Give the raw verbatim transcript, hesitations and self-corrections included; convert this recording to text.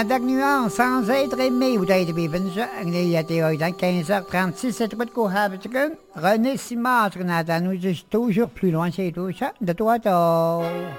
Dag nuance, sans être aimé, ou d'être bibinja, il y a des dans quinze heures trente-six, c'est quoi de quoi René Simard, nous toujours plus loin, c'est tout ça, de toi, toi.